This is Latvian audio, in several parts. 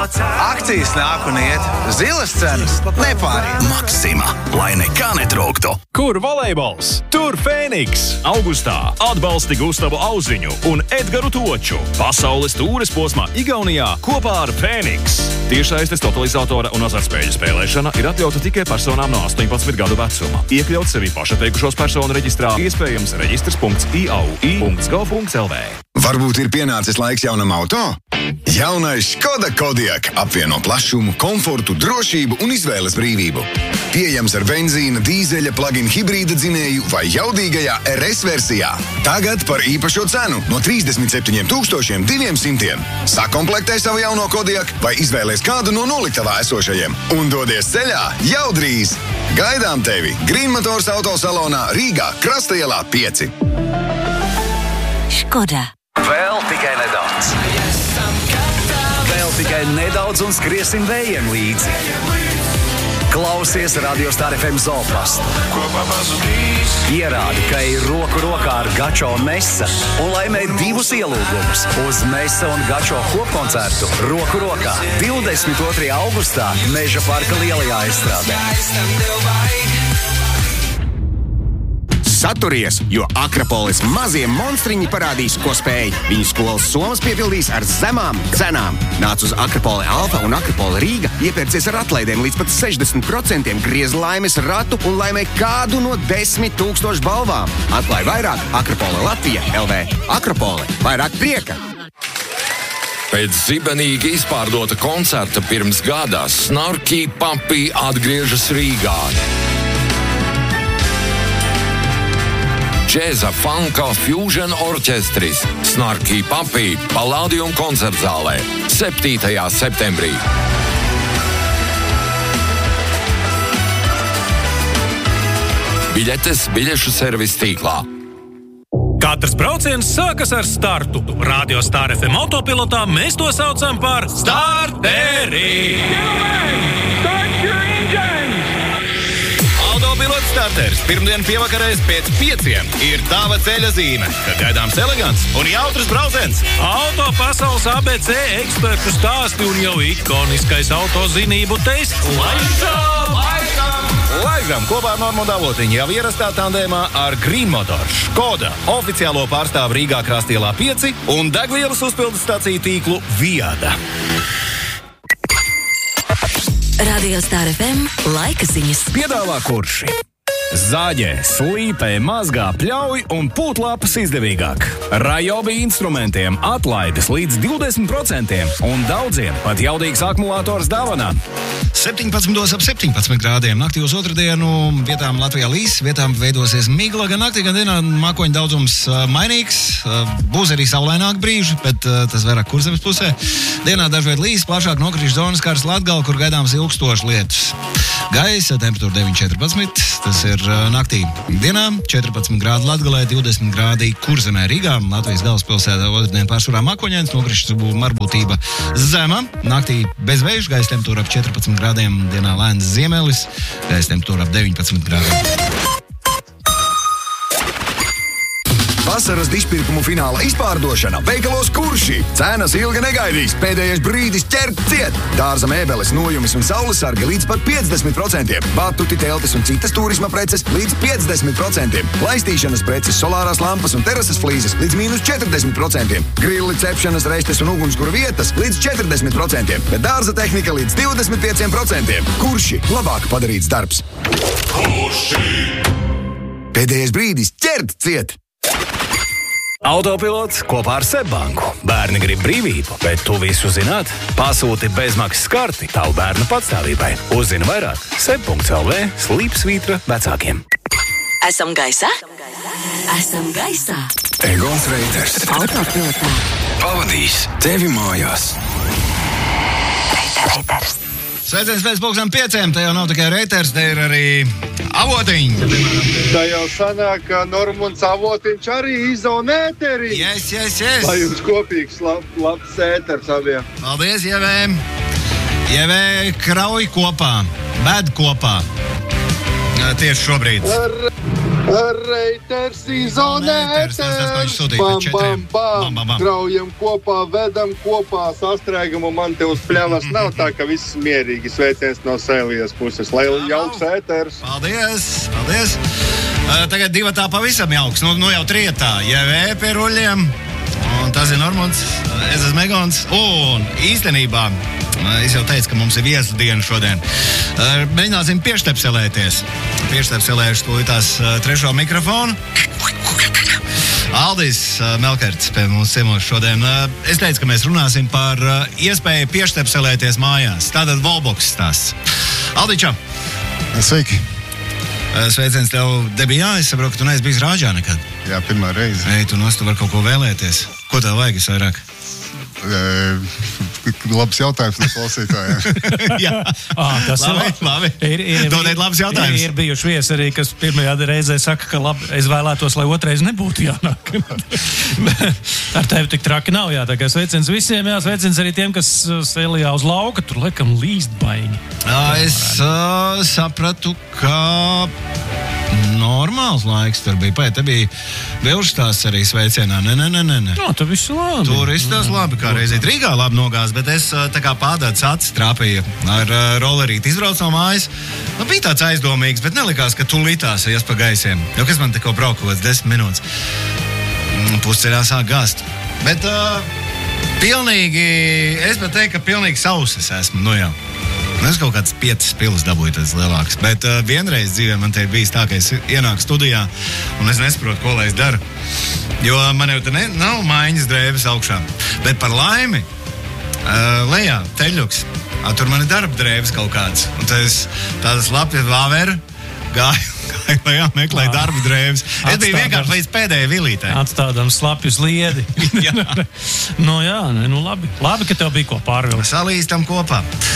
Akcijas nāk un iet, zilas cenas nepāriet. Maxima, lai nekā netrūktu. Kur volejbols? Tur Fēniks. Augustā atbalsti Gustavu Auziņu un Edgaru Toču. Pasaules tūres posmā Igaunijā kopā ar Fēniks. Tiešsaistes totalizatora un azartspēļu spēlēšana ir atļauta tikai personām no 18 gadu vecuma. Iekļaut sevi pašateikušos personu reģistrā, iespējams reģistrs.iau.gov.lv. Varbūt ir pienācis laiks jaunam auto? Jaunais Škoda Kodiaq apvieno plašumu, komfortu, drošību un izvēles brīvību. Pieejams ar benzīna, dīzeļa, plug-in hibrīda dzinēju vai jaudīgajā RS versijā. Tagad par īpašo cenu no 37 200. Sakomplektē savu jauno Kodiaq vai izvēlies kādu no noliktavā esošajiem un dodies ceļā jau drīz. Gaidām tevi Green Motors autosalonā Rīgā, Krasta ielā 5. Škoda. Vēl tikai nedaudz. Vēl tikai nedaudz un skriesim vējiem līdzi. Klausies Radio Star FM Zooplastu. Pierādi, ka ir roku rokā ar Gačo un Mesa un laimē 2 ielūgumus uz Mesa un Gačo kopkoncertu roku rokā 22. augustā Meža parka lielajā estrādē. Saturies, jo Akropolis mazie monstriņi parādīs, ko spēj. Viņu skolas somas piepildīs ar zemām cenām. Nāc uz Akropoli Alfa un Akropoli Rīga, iepērcies ar atlaidēm līdz pat 60%, griez laimes ratu un laimē kādu no 10 000 balvām. Atklāj vairāk Akropoli Latvija LV. Akropoli, vairāk prieka! Pēc zibenīgi izpārdota koncerta pirms gada Snarky Puppy atgriežas Rīgā. Džēza, funka, fusion orķestris Snarky Puppy Palladium koncertzālē 7. septembrī. Biļetes biļešu servis tīklā. Katrs brauciens sākas ar startu. Radio Star FM autopilotā mēs to saucam par starteri. Autopilots starters pirmdien pievakarēs pēc 5 ir tava ceļa zīme, kad gaidāms elegants un jautrs brauciens. Auto pasaules ABC ekspertu stāsti un jau ikoniskais autozinību tests. Laižam kopā ar Normundu Avotiņu jau ierastā tandēmā ar Green Motors, Škoda, oficiālo pārstāvu Rīgā Krastielā 5 un degvielas uzpildes staciju tīklu Viada. Radio Star FM laika ziņas. Piedāvā kurši? Zāģē, slīpē, mazgā, pļauj un pūtlāpas izdevīgāk. Rajobi instrumentiem atlaides līdz 20% un daudziem pat jaudīgs akumulators dāvanā. 17 ap 17 grādiem. Naktī uz otrdienu vietām Latvijā līs, vietām veidosies migla. Gan naktī, gan dienā mākoņu daudzums mainīgs. Būs arī saulaināk brīži, bet tas vairāk Kurzemes pusē. Dienā dažviet līs, plašāk nokritīšu zonas kārs Latgala, kur gaidāms ilgstoši lietus. Gaisa temperatūra 9,14. Tas ir naktī. Dienā 14 grādi Latgalē, 20 grādi Kurzemē Rīgā. Latvijas galvaspilsētā otrdien pārsvarā mākoņains, nokrišņu marbūtība zema. Naktī bez vēju, gaisa temperatūra ap 14 grādiem, dienā lēns ziemelis, gaisa temperatūra ap 19 grādiem. Vasaras dišpirkumu fināla izpārdošana veikalos Kurši. Cenas ilgi negaidīs, pēdējais brīdis ķert ciet. Dārza mēbeles, nojumis un saules sargi līdz pat 50%. Batuti, teltis un citas turisma preces līdz 50%. Laistīšanas preces, solārās lampas un terases flīzes līdz -40%. Grilli, cepšanas, restes un ugunskura vietas līdz 40%. Bet dārza tehnika līdz 25%. Kurši, labāk padarīts darbs. Kurši! Pēdējais brīdis ķert ciet. Autopilots kopā ar Sebbanku. Bērni grib brīvību, bet tu visu zināt? Pasūti bezmaksas karti tavu bērnu patstāvībai. Uzzini vairāk seb.lv/vecākiem. Esam gaisā? Esam gaisā. Egons Reiters. Autopilotā. Pavadīs tevi mājās. Reiters. Sveiciens pēc 5:00. Te jau nav tikai Reiters, te ir arī Avotiņš. Tā jau sanāk, ka Normunds Avotiņš arī izauna ēterī. Yes. Lai jums kopīgs labs ēters abiem. Paldies, Ievē. Ievē krauj kopā, ved kopā. Tieši šobrīd. Reiters, izonēters, bam, bam, bam, graujam kopā, vedam kopā, sastrēgam, un man te uz pļavas nav tā, ka viss mierīgi. Sveiciens no Sēlijas puses, lai jauks ēters. Paldies. Tagad divatā pavisam jauks, nu jau trietā, JV pie ruļiem, un tas ir Normons, es esmu Megons, un īstenībā, es jau teicu, ka mums ir viesu diena šodien. Mēģināsim pieštepselēties. Pieštepselēšu tūlītās trešo mikrofonu. Aldis Melkerts pie mums ciemos šodien. Es teicu, ka mēs runāsim par iespēju pieštepselēties mājās. Tātad Volboks stāsts. Aldiča! Sveiki! Sveiciens tev debijā. Es saprotu, ka tu neesi bijis Rāģā nekad. Jā, pirmā reize. Ei, tu vari kaut ko vēlēties. Ko tev vajag visvairāk? Labs jautājums no klausītājiem. Jā, tas labi. Dodiet labs jautājums. Ir bijuši viesi arī, kas pirmajā reizē saka, ka labi, es vēlētos, lai otrais nebūtu jānāk. Ar tevi tik traki nav, jā. Tā kā sveiciens visiem, jā, sveiciens arī tiem, kas Sēlijā uz lauka, tur laikam līst baigi. Es sapratu, ka normāls laiks tur bija. Te bija Vilšstāsts arī sveicienā. Nē. No, tur viss labi. Tur izstās labi, kā reizīt Rīgā labi nogās, bet es tā kā pādāts acis trāpīja ar rollerīti izbrauc no mājas. Nu, bija tāds aizdomīgs, bet nelikās, ka tulītās ies pa gaisiem. Jo kas man tikko brauka kaut kāds 10 minūtes. Pusceļā sāk gāzt. Bet pilnīgi, es pat teiktu, ka pilnīgi sausis esmu, nu jā. Es kaut kāds 5 pilas dabūju tāds lielāks, bet vienreiz dzīvē man te ir bijis tā, ka es ienāku studijā un es nesaprotu, ko lai es daru, jo man jau te nav maiņas drēbes augšā, bet par laimi lejā teļuks, tur man ir darba drēbes kaut kāds, un tādas lapjas vāveru gāju lejā, meklēju darba drēbes. Es biju vienkārši līdz pēdējai vilītē. Atstādām slapju sliedi. Labi. Labi, ka tev bija ko pārvilkt. Salīstam kopā.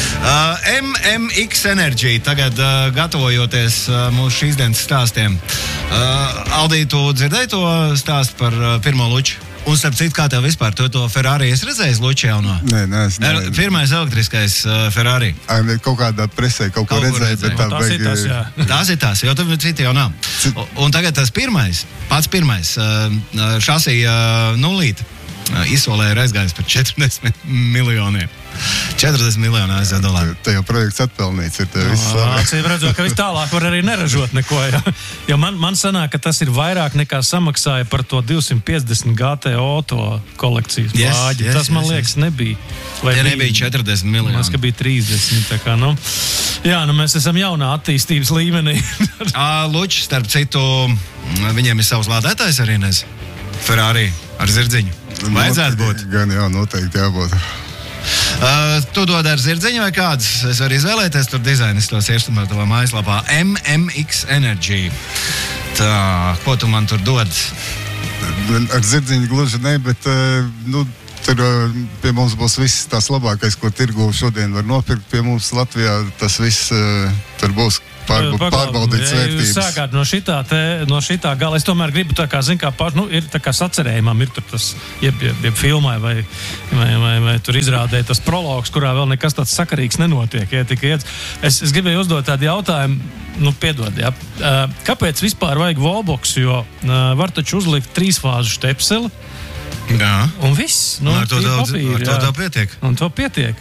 MMX Energy tagad gatavojoties mūsu šīs dienas stāstiem. Aldī, tu dzirdēji to stāstu par pirmo luču? Un starp citu, kā tev vispār to Ferrari es redzējis luči jauno? Nē. Pirmais elektriskais Ferrari. Kaut kādā presē kaut ko redzēju, bet tā beig... Tās ir tās, jo tur citi jau nav. Un tagad tas pats pirmais šasija nulīte izsolē ir aizgājis par 40 miljoniem. 40 miljonu ASV dolāru. Te jau projekts atpelnīts ir. Acīm redzot, ka viss tālāk var arī neražot neko. Jo man sanāk, ka tas ir vairāk nekā samaksāja par to 250 GTO to kolekcijas vāģi. Tas, man liekas, nebija. Nebija 40 miljonu. Man liekas, ka bija 30. Tā kā, mēs esam jaunā attīstības līmenī. Luči, starp citu, viņiem ir savs lādētājs arī, Ferrari ar zirdziņu. Vajadzētu būt. Gan jā, noteikti jābūt. Tu dod ar zirdziņu vai kāds? Es varu izvēlēties tur dizainis tos ieštamā tavā mājaslapā. MMX Energy. Tā, ko tu man tur dod? Ar zirdziņu gluži ne, bet tur pie mums būs viss tās labākais, ko tirgu šodien var nopirkt pie mums Latvijā. Tas viss tur būs pārbaudīts vērtības. Jūs sākāt no šitā gala. Es tomēr gribu tā kā, ir tā kā sacerējumam, ir tur tas, jeb filmai vai tur izrādē tas prologs, kurā vēl nekas tāds sakarīgs nenotiek. Es gribēju uzdot tādu jautājumu, piedod, jā. Kāpēc vispār vajag Volboks, jo var taču uzlikt 3-fāzu štepseli? Jā. Un viss. Ar to pietiek. Un to pietiek.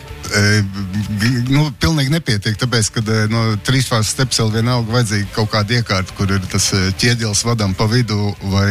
Pilnīgi nepietiek, tāpēc, ka no 3-fāzes stepseli vienalga vajadzīga kaut kāda iekārta, kur ir tas ķieģelis vadam pa vidu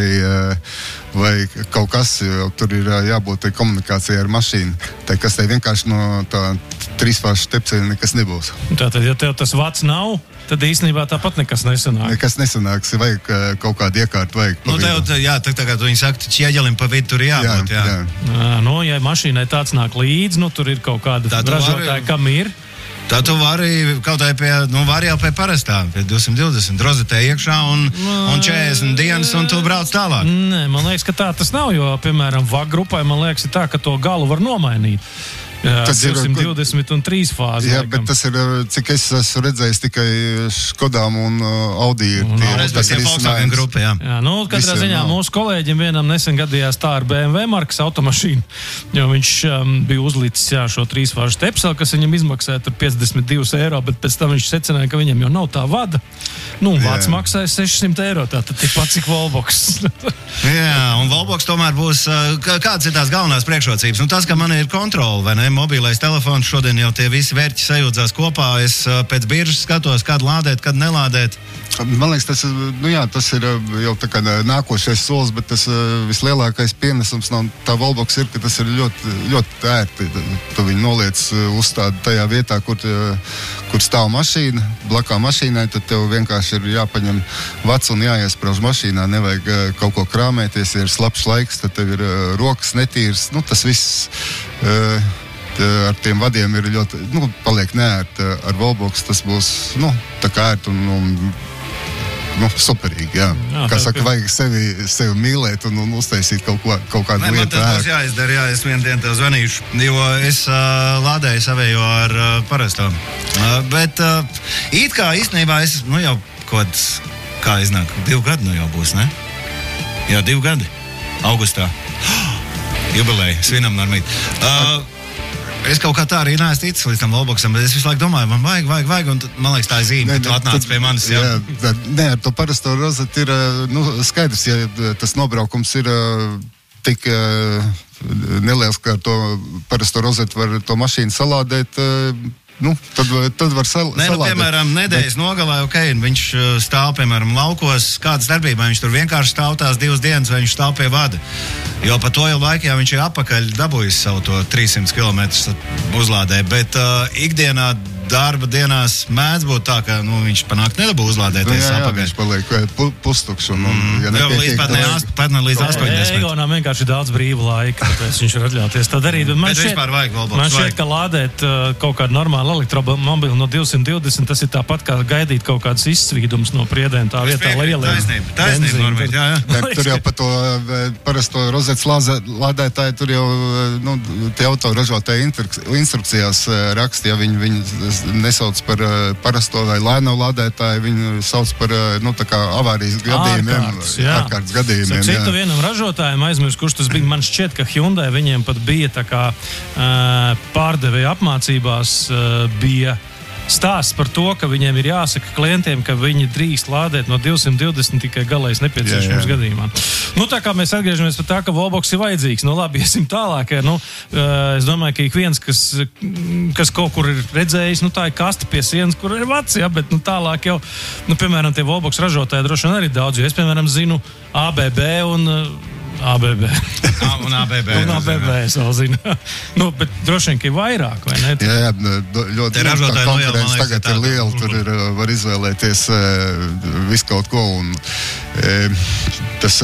vai kaut kas, jo tur ir jābūt komunikācijai ar mašīnu. Tā, kas te vienkārši no tā 3-fāzes stepseli nekas nebūs. Tātad, ja tev tas vats nav, tad īstenībā tāpat nekas nesanāk. Nekas nesanāks, vajag kaut kādu iekārtu vajag pa vidu. Tā kā tu viņi saka, ķieģelim pa vidu tur jābūt. Jā. Ja mašīnai tāds nāk līdzi, tur ir kaut kāda ražotāja, kam ir. Tā tu vari kaut kā vari jau pie parastā, pie 220 rozetē iekšā un 40 dienas, un tu brauc tālāk. Nē, man liekas, ka tā tas nav, jo, piemēram, VAG grupai, man liekas, ir tā, ka to galu var nomainīt. Tas 220 un 3 fāzi. Jā, bet tas ir, cik es esmu redzējis, tikai Škodām un Audi ir tas ir Volkswagen grupa, jā. Jā, nu, katrā ziņā mūsu kolēģim vienam nesen gadījās tā ar BMW markas automašīnu, jo viņš bija uzlicis šo 3 fāžu tepseli, kas viņam izmaksāja tur 52 eiro, bet pēc tam viņš secināja, ka viņam jau nav tā vada. Nu, vāds maksāja 600 eiro, tātad tikpat cik Volvox. Jā, un Volvox tomēr būs, kādas ir tās galvenās priekšrocības? Nu, tas, ka man ir kontrole, vai ne? Mobilais telefons, šodien jau tie visi vērķi sajūdzās kopā. Es pēc biržas skatos, kad lādēt, kad nelādēt. Man liekas, tas ir jau tā kā nākošais solis, bet tas vislielākais pienesums no tā Volvox ir, ka tas ir ļoti, ļoti ērti. Tu viņu noliec uzstādi tajā vietā, kur stāv mašīna, blakā mašīnai, tad tev vienkārši ir jāpaņem vats un jāiesprauž mašīnā. Nevajag kaut ko krāmēties, ja ir slapš laiks, tad tev ir rokas netīras. Nu, tas viss ar tiem vadiem ir ļoti, paliek neērti. Ar Volvox tas būs, tā kā ērti un superīgi, jā. Kā saka, vajag sevi mīlēt un uztaisīt kaut kādu lietu. Man tas būs jāizdara, jā, es vienu dienu tev zvanīšu, jo es lādēju savējo ar parasto. Bet it kā īstenībā es, jau kaut kā iznāk, 2 gadi jau būs, ne? Jā, 2 gadi. Augustā. Jubileja, svinam normīt. Es kaut kā tā arī neesmu ticis līdz tam Volvoxam, bet es visu laiku domāju, man vajag, un man liekas tā ir zīme, ka tu atnāc pie manis. Jā, ar to parasto rozeti ir, skaidrs, ja tas nobraukums ir tik neliels, ka ar to parasto rozeti var to mašīnu salādēt, tad var salādēt. Piemēram, nedēļas nogalē, viņš stāv, piemēram, laukos, kādas darbībā viņš tur vienkārši stāv tās 2 dienas, vai viņš stāv pie vada. Jo pa to jau laikā viņš ir apakaļ dabūjis savu to 300 km uzlādē, bet ikdienā darba dienās mēdz būt tā, ka viņš panāk nedabū uzlādēties apakaļ. Viņš paliek pustukšs. Pat ne līdz 80. Egonām vienkārši ir daudz brīva laika, tāpēc viņš var atļauties tā darīt. Bet vispār vajag Volvox. Man šķiet, ka lādēt kaut kādu normālu elektromobilu no 220, tas ir tāpat kā gaidīt kaut kādas izsvīdums no priedēm tā vietā lieliem. Taisnība, Normīt, jā. Tur jau pa to parasto rozetes lādētāju, tur jau tie autoražotāji instrukcijās raksta, ja viņi nesauc par parasto vai lēno lādētāju, viņu sauc par avārijas gadījumiem, ārkārtas gadījumiem. Citu vienam ražotājiem aizmirst, kurš tas bija. Man šķiet, ka Hyundai viņiem pat bija tā kā pārdevēja apmācībās bija stāsts par to, ka viņiem ir jāsaka klientiem, ka viņi drīkst lādēt no 220 tikai galējs nepieciešams gadījumā. Tā kā mēs atgriežamies par tā, ka Volvox ir vajadzīgs. Labi, iesim tālāk. Es domāju, ka ik viens, kas kaut kur ir redzējis, tā ir kasta pie sienas, kur ir vats, bet tālāk jau, piemēram, tie Volvox ražotāji droši vien arī daudz, jo es, piemēram, zinu ABB un ABB. Un ABB. Un ABB es vēl zinu. Bet droši vien, ka ir vairāk, vai ne? Jā, ļoti tā konkurence tagad ir liela, tur var izvēlēties visu kaut ko, un tas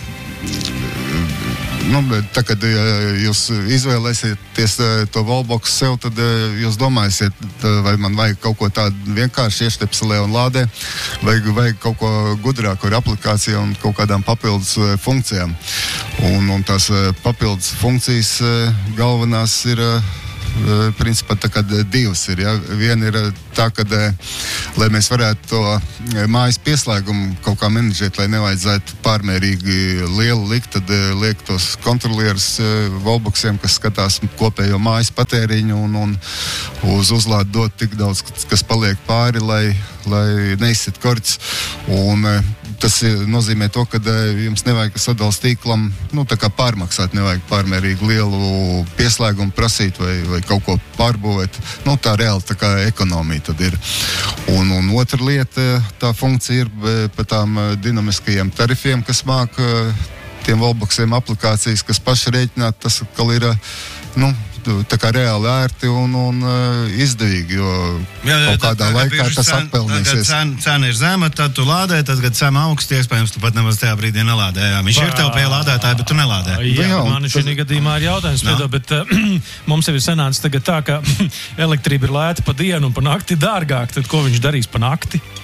tā, kad jūs izvēlēsieties to Volvox sev, tad jūs domāsiet, vai man vajag kaut ko tādu vienkārši ieštepselē un lādē, vai vajag kaut ko gudrāku ar aplikāciju un kaut kādām papildus funkcijām. Un tās papildus funkcijas galvenās ir principā tā kā 2 ir. Ja? Viena ir tā, ka, lai mēs varētu to mājas pieslēgumu kaut kā menedžēt, lai nevajadzētu pārmērīgi lielu likt, tad liek tos kontrolierus Volvoxiem, kas skatās kopējo mājas patēriņu un uz uzlādi dot tik daudz, kas paliek pāri, lai neizsit korķis. Un tas nozīmē to, ka jums nevajag sadals tīklam, tā kā pārmaksāt, nevajag pārmērīgi lielu pieslēgumu prasīt vai kaut ko pārbūvēt. Tā reāli tā kā ekonomija tad ir. Un otra lieta, tā funkcija ir par tām dinamiskajiem tarifiem, kas māk tiem Volvoxiem aplikācijas, kas paši rēķināt, tas atkal ir, tā kā reāli ērti un izdevīgi, jo kaut kādā laikā tas atpelnīsies. Cena ir zema, tad tu lādē, tad, kad cena augsts, iespējams, tu pat nemaz tajā brīdī nelādē. Viņš ir tev pie lādētāja, bet tu nelādē. Jā, man šī gadījumā ir jautājums, bet mums jau ir sanācis tagad tā, ka elektrība ir lēta pa dienu un pa nakti dārgāk, tad ko viņš darīs pa nakti?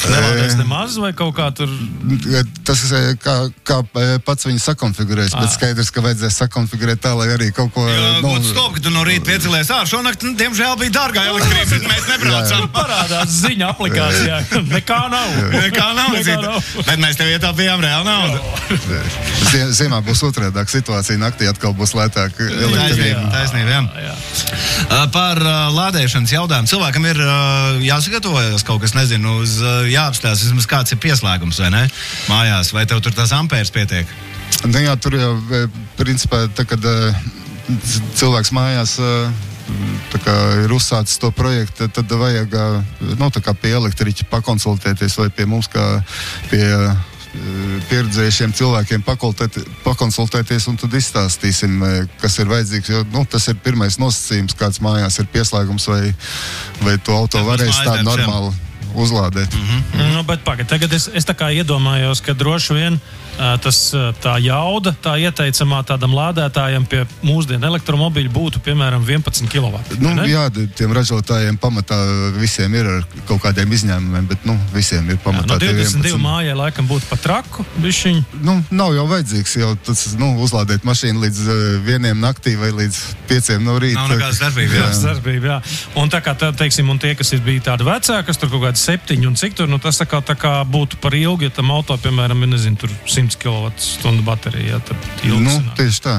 Nelādēs nemaz vai kaut kā tur? Tas, kā pats viņi sakonfigurēs, bet skaidrs, ka vajadzēs sakonfigurēt tā, lai arī kaut ko... Būtu stop, ka tu no rīta piecelies. Šonakt, diemžēl, bija dārgā elektrība, bet mēs nebraucām. Parādās ziņa aplikācijā. Nekā nav. Bet mēs tev ietaupījām reāli naudu. Ziemā būs otrādāk situācija, naktī atkal būs lētāk elektrība. Taisnība, jā. Par lādēšanas jautājumu. Cilvēkam ir jāsagatavojas kaut kas, nezinu, uz jāapstās, vismaz kāds ir pieslēgums, vai ne? Mājās, vai tev tur tās ampērs pietiek? Nu jā, tur jau, principā, tā, kad cilvēks mājās tā kā ir uzsācis to projektu, tad vajag, tā kā pie elektriķa pakonsultēties vai pie mums, kā pie pieredzējušiem cilvēkiem pakonsultēties un tad izstāstīsim, kas ir vajadzīgs, jo tas ir pirmais nosacījums, kāds mājās ir pieslēgums vai to auto varēs tādu normālu uzlādēt. Bet pagad, tagad es tā kā iedomājos, ka droši vien tā jauda, tā ieteicamā tādam lādētājam pie mūsdienu elektromobīļu būtu, piemēram, 11 kW. Jā, tiem ražotājiem pamatā visiem ir ar kaut kādiem izņēmumiem, bet, visiem ir pamatā 22 mājai laikam būtu pa traku, bišķiņ. Nav jau vajadzīgs jau tas, uzlādēt mašīnu līdz 1 naktī vai līdz 5 no rīta. Nav nekāda darbība, jā. Un tā kā, teiksim, un tie, kas ir bija tādi vecāki, kas tur kaut kādi 7 un cik tur, tas tā kā būtu par ilgi, ja tam auto, piemēram, ir, nezinu, tur 100 kWh baterija, tad ilgi sanāk. Tieši tā.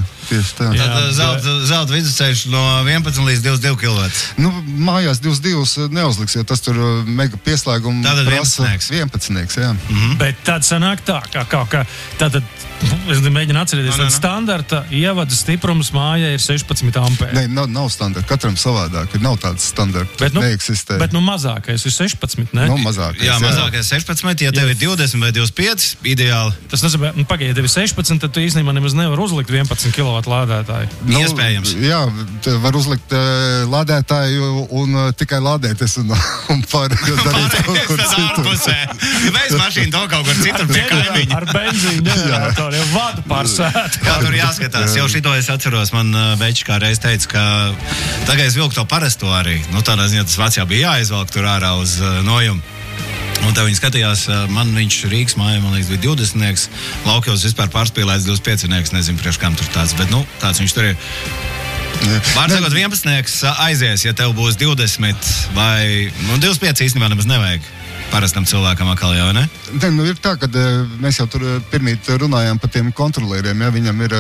Tad zelta vidusceļš no 11 līdz 22 kW. Mājās 22 neuzliks, jo tas tur mega pieslēgumu prasa 11, jā. Bet tad sanāk tā, kā tātad, es mēģinu atcerēties, tad standarta ievada stiprums mājai ir 16 ampēri. Nav standarta, katram savādāk, nav tāds standarta, neeksistē. Bet mazākais ir 16, ne? Mazākais, jā. Mazākais 16, ja tev ir 20 vai 25, ideāli. Tas nozīmē, ja tev ir 16, tad tu īstenībā nemaz nevar uzlikt 11 kW lādētāju. Iespējams. Jā, var uzlikt lādētāju un tikai lādēties un pārējot darīt kaut kur citur. Mēs mašīnu to kaut kur citur pie kaimiņa. Ar benzīnu ģeneratoru, jau vadu pārsēt. Jā, tur jāskatās. Jau šito es atceros, man Bečs kā reiz teica, ka tagad es vilku to parasto arī. Tādā ziņā tas vecajā bija jāizvelk tur ārā uz nojumu. Un tā viņi skatījās, viņš Rīgas mājā, man liekas, bija 20, Laukjos vispār pārspīlēts 25, nezinu, priekš kam tur tāds, bet, tāds viņš tur ir. Vārdsakot, 11 aizies, ja tev būs 20 vai, 25 īstenībā nemaz nevajag. Parastam cilvēkam atkal jau, ne? Ir tā, ka mēs jau tur pirmīt runājām par tiem kontrolieriem, ja viņam ir,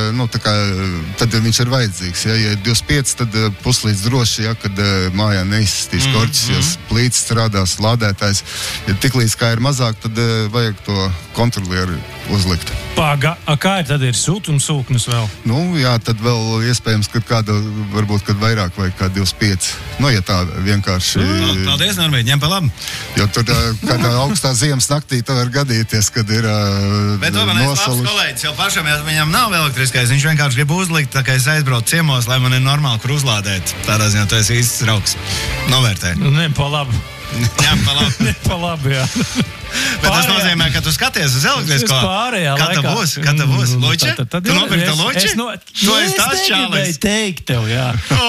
tad viņš ir vajadzīgs, ja ir 25, tad puslīdz droši, ja, kad mājā neizsistīs korķis, ja plīts strādās, lādētājs, ja tiklīdz kā ir mazāk, tad vajag to kontrolieri uzlikt. Kā ir, tad ir siltumsūknis vēl? Jā, tad vēl iespējams, ka kāda, varbūt, kad vairāk vai kā 25. Ja tā vienkārši... Paldies, Normīt, ņem pa labu. Jo tur kādā augstā ziemas naktī tā var gadīties, kad ir nosaluši. Bet to man ir labs kolēģis, jau pašam, ja viņam nav elektriskais, viņš vienkārši grib uzlikt, tā kā es aizbraucu ciemos, lai man ir normāli, kur uzlādēt. Tādā ziņā tu esi īsts draugs. Novērtē. Ne pa labu. Jā, pa labu. Ne pa labu, jā. Bet tas nozīmē, ka tu skaties uz elektrisko. Kā tā būs? Luči? Tu nopirki to luči? Tu esi tās čālis. Es teikt tev, jā.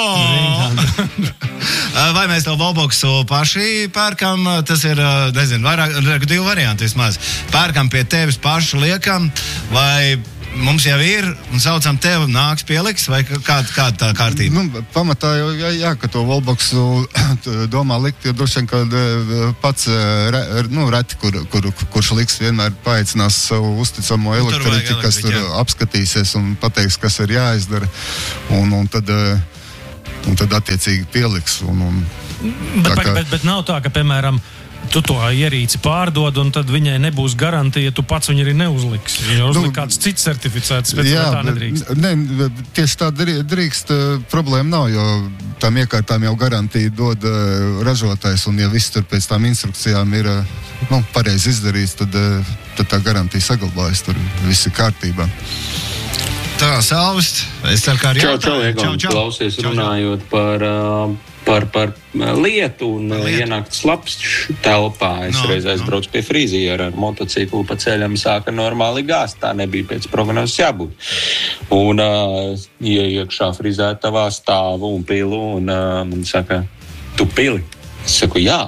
Vai mēs to Volboksu paši pērkam? Tas ir, nezinu, vairāk, 2 varianti vismaz. Pērkam pie tevis pašu liekam, vai... Mums jau ir, un saucam tevi, nāks pieliks, vai kāda tā kārtība? Pamatā jau, jā, ka to Volboksu domā likt, jo droši vien, kad pats reti, kurš liks vienmēr paaicinās savu uzticamo elektriķi, kas tur apskatīsies un pateiks, kas ir jāizdara, un tad attiecīgi pieliks. Bet nav tā, ka, piemēram, tu to ierīci pārdod, un tad viņai nebūs garantija, tu pats viņu arī neuzliks. Viņa uzliks kāds cits certificēts, bet tā nedrīkst. Tieši tā drīkst, problēma nav, jo tām iekārtām jau garantiju dod ražotājs, un ja viss tur pēc tām instrukcijām ir pareizi izdarīts, tad tā garantija saglabājas, tur viss ir kārtībā. Tā, Salvist, es ceru, kā arī Čau. Klausies, runājot par lietu un ienākt slapst telpā. Es reiz aizbraucu pie frīziera ar motociklu pa ceļam, sāka normāli gāzt, tā nebija pēc prognozes jābūt. Un iekšā frizētavā stāvu un pilu, un man saka, tu pili? Es saku, jā.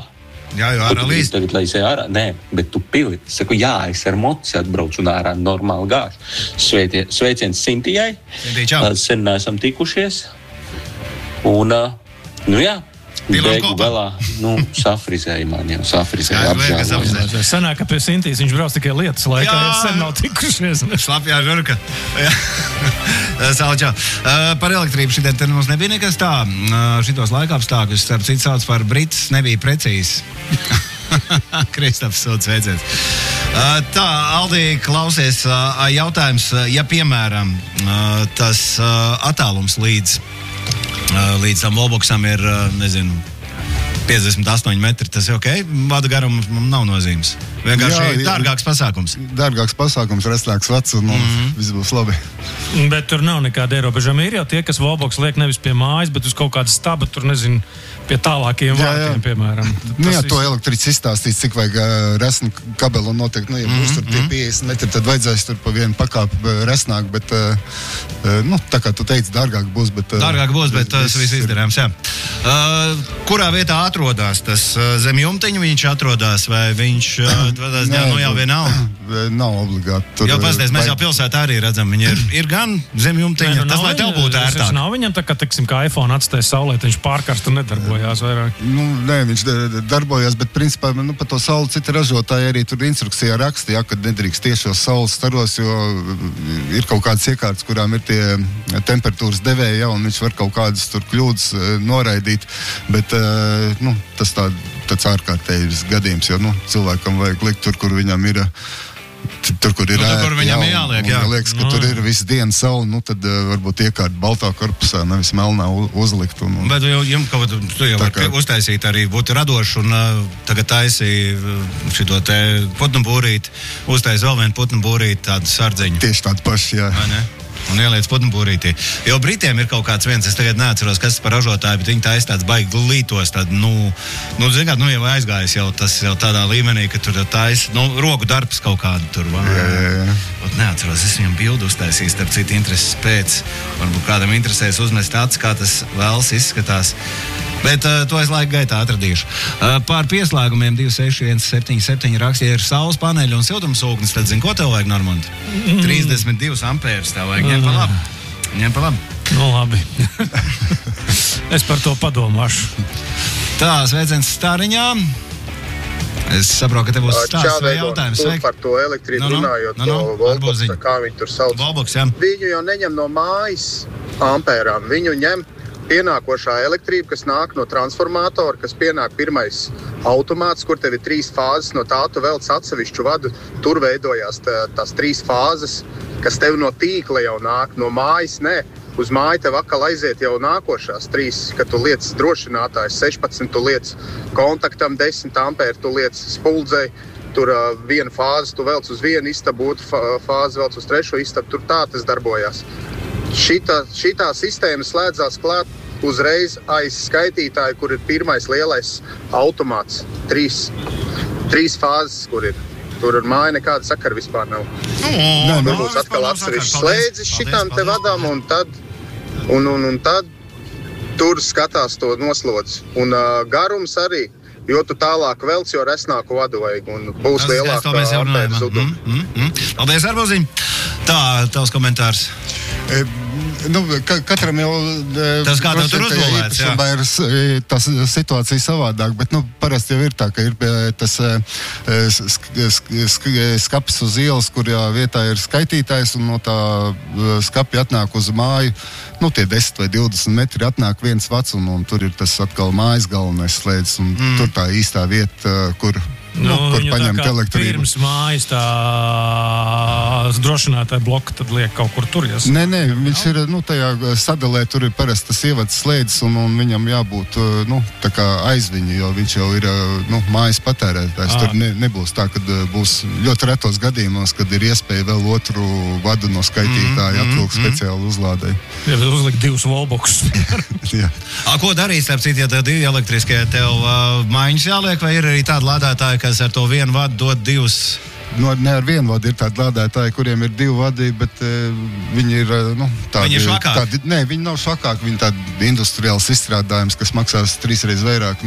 Jā, jo ārā līst. Tagad, lai es eju ārā, nē, bet tu pili. Es saku, jā, es ar moci atbraucu un ārā normāli gāšu. Sveiciens Sintijai. Sen neesam tikušies. Un, jā. Beigu galā, safrizēja man jau, apžēloja. Sanāk, ka pie Sintīs viņš brauc tikai lietas laikā, ja sen nav tikušies. Slapjā žurka. Salčā. Par elektrību šitien te mums nebija nekas tā. Šitos laika apstākļus, starp citu sauc par Brits, nebija precīzi. Kristaps sūdz sveiciens. Tā, Aldī, klausies, jautājums, ja piemēram tas attālums līdz tam wallboxam ir, 58 metri, tas ir ok? Vada garums nav nozīmes. Vienkārši dārgāks pasākums. Dārgāks pasākums, restāks vats un viss būs labi. Bet tur nav nekāda ierobežama. Ir jau tie, kas wallbox liek nevis pie mājas, bet uz kaut kāda staba, tur nezinu, pie tālākiem vārtiem, piemēram. Jā, to elektriķis izstāstīs, cik vajag resnu kabelu un noteikti, ja būs tur tie 50 metri, tad vajadzēs tur pa vienu pakāpi resnāk, bet, tā kā tu teici, dārgāk būs, bet... Dārgāk būs, bet tas viss izdarāms, jā. Kurā vietā atrodās tas zem jumtiņu viņš atrodās, vai viņš jau vienalga? Nav obligāti. Jo pasties, mēs jau pilsētā arī redzam, viņi ir gan zem jumtiņa, tas lai tev būtu ērtāk. Nav viņam tā, kā iPhone atstāja saulē, viņš pārkarst un nedarbojās vairāk. Nē, viņš darbojās, bet principā par to sauli citi ražotāji arī tur instrukcijā raksta, kad nedrīkst tiešos saules staros, jo ir kaut kādas iekārtas, kurām ir tie temperatūras devēji, un viņš var kaut kādas tur kļūdas noraidīt, bet tas tāds ārkārtējs gadījums, jo cilvēkam vajag likt tur, kur viņam ir tur, kur ir tur viņam jāliek, jā. Liekas, ka tur ir visu dienu saule, tad varbūt iekārt baltā korpusā, nevis melnā uzlikt. Bet tu jau var uztaisīt arī, būt radoši un tagad taisīja šito te putnu būrīti, uztais vēl vienu putnu būrīti, tādu sardziņu. Tieši tādu pašu, jā. Vai ne? Un ieliec putnu būrītī. Jo Britiem ir kaut kāds viens, es tagad neatceros, kas par ražotāju, bet viņi taisa tāds baigi lītos, tad, zināt, jau aizgājis jau tas jau tādā līmenī, ka tur taisa, roku darbs kaut kādu tur. Jā. Neatceros, es viņam bildu uztaisīju, starp citu intereses pēc. Varbūt kādam interesēs uzmest acis, kā tas vēls izskatās. Bet to es laika gaitā atradīšu. Pār pieslēgumiem 26177 rakstīja ir saules paneļi un siltumsūknis, tad zini, ko tev vajag, Normand? 32 ampērs tev vajag, ņem pa labi. Labi. Es par to padomāšu. Tā, sveiciens Stāriņā. Es saprotu, ka te būs stāsts vai jautājums. Tur par to elektrību runājot, to Volbox, kā viņi tur sauc. Volbox, jā. Viņu jau neņem no mājas ampērām, viņu ņem pienākošā elektrība, kas nāk no transformātora, kas pienāk pirmais automāts, kur tev ir 3 fāzes, no tā tu velc atsevišķu vadu, tur veidojās tās 3 fāzes, kas tev no tīkla jau nāk, no mājas nē. Uz māju tev atkal aiziet jau nākošās 3, kad tu liec drošinātājs 16, tu liec kontaktam 10 ampēri, tu liec spuldzei, tur viena fāze tu velc uz vienu istabu, otra fāze velc uz 3 istabu, tur tā tas darbojās. Šitā sistēma slēdzās klāt uzreiz aiz skaitītāju, kur ir pirmais lielais automāts. 3 fāzes, kur ir. Tur ar māju nekāda sakara vispār nav. Tur būs atkal atsevišķi slēdzis šitām te vadām, un tad tur skatās to noslodzi. Un garums arī, jo tu tālāk velc, jo resnāku vadu vajag, un būs lielāka ampēra zuduma. Paldies, Arboziņ! Tā, tavs komentārs. Katram jau tas kā tev tur uzvolēts, jā. Ir tā situācija savādāk, bet parasti jau ir tā, ka ir tas skapis uz ielas, kurā vietā ir skaitītājs, un no tā skapi atnāk uz māju, tie 10 vai 20 metri atnāk viens vats, un tur ir tas atkal mājas galvenais slēdzis, un tur tā īstā vieta, kur paņemt elektrību. Pirms mājas tā drošinātāja bloka, tad liek kaut kur tur. Nē, viņš ir, tajā sadalē, tur ir parasti tas ievads slēdzis, un viņam jābūt, tā kā aizviņu, jo viņš jau ir, mājas patērētājs. Tur nebūs tā, kad būs ļoti retos gadījumos, kad ir iespēja vēl otru vadu no skaitītāja atvilkt speciāli uzlādai. Jā, bet uzlikt 2 wallboxus. Jā. Ko darīs, starp citu, ja tev 2 elektriskie, tev maiņas jāliek, vai ir arī tāda lādētāja, kas ar to vienu vadu dod 2 ne ar vienu vadu ir tādi lādētāji, kuriem ir 2 vadi, bet viņi ir, tādi... Viņi ir švakāki? Nē, viņi nav švakāki, viņi tādi industriāls izstrādājums, kas maksās 3 reizes vairāk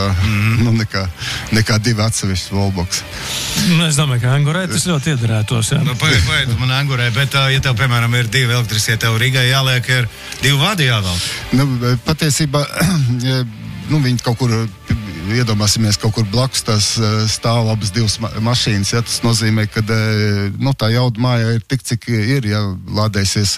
nekā 2 atsevišķi wallbox. Es domāju, ka Angurē tas ļoti iedarētos, jā. Pagaid, man Angurē, bet ja tev, piemēram, ir 2 elektriskie, tev Rīgai jāliek ir 2 vadi jāvēl. Patiesībā, viņi kaut kur, iedomāsimies, kaut kur blakus tās stāv abas 2 mašīnas, ja tas nozīmē, ka tā jauda mājā ir tik, cik ir, ja lādēsies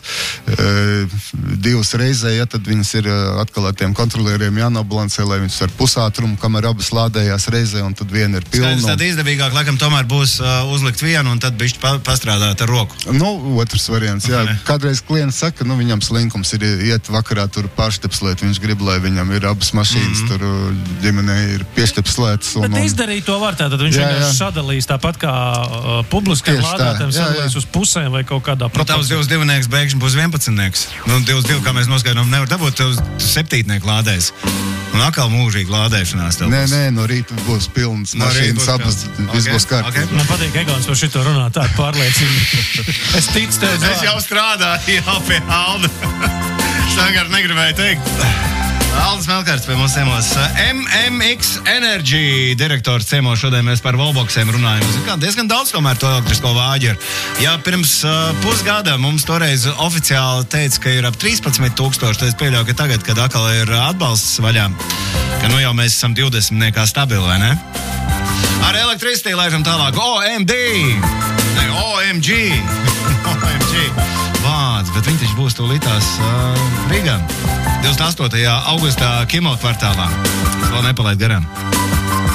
2 reizē, ja tad viņas ir atkal ar tiem kontrolieriem jānobalansē, lai viņas ar pusātrumu, kamēr abas lādējās reizē, un tad viena ir pilna. Skaidrs, tad izdevīgāk, laikam, tomēr būs uzlikt vienu, un tad bišķi pastrādāt ar roku. Otrs variants, jā. Kādreiz klients saka, viņam slinkums ir iet vakarā tur pārštepslēt, viņš grib, lai viņam ir abas mašīnas, tur ģimenē ir pieštepslētas. Bet izdarīt to var tātad, viņš vienkārši sadalīs tāpat kā publiskajiem lādētājiem, sadalīs uz pusēm vai kaut kādā proporcijā. Tavs 2 bēgšņi būs 11. 2, kā mēs noskaidrojam, nevar dabūt, tev 7 lādēs. Un atkal mūžīgi lādēšanās tev būs. Nē, no rīta būs pilnas mašīnas, abas viss būs kārtībā. Man patīk, Egons par šito runā tādu pārliecību. Es ticu tev zvārdu. Es jau strādāju pie Alda. Es tagad negribēju teikt. Aldis Melkārts pie mums ciemos. MMX Energy direktors ciemos. Šodien mēs par wallboxiem runājam. Diezgan daudz tomēr to elektrisko vāģi ir. Ja pirms pusgada mums toreiz oficiāli teica, ka ir ap 13,000, tad es pieļauju, ka tagad, kad atkal ir atbalsts vaļā, ka jau mēs esam 20 stabili, vai ne? Ar elektricitī laižam tālāk. OMG! Vāds, bet viņi taču būs tūlītās Rīgā. 28. augustā Kimo kvartālā. Vēl nepalaid garām.